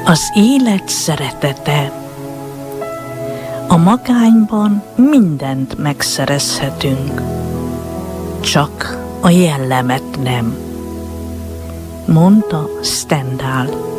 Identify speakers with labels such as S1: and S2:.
S1: Az élet szeretete. A magányban mindent megszerezhetünk, csak a jellemet nem, mondta Stendhal.